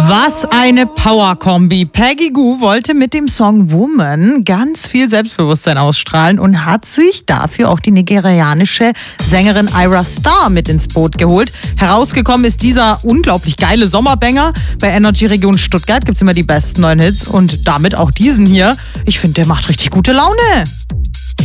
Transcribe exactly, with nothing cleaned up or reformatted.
Was eine Power-Kombi. Peggy Gou wollte mit dem Song Woman ganz viel Selbstbewusstsein ausstrahlen und hat sich dafür auch die nigerianische Sängerin Ayra Starr mit ins Boot geholt. Herausgekommen ist dieser unglaublich geile Sommerbanger. Bei Energy Region Stuttgart gibt es immer die besten neuen Hits und damit auch diesen hier. Ich finde, der macht richtig gute Laune.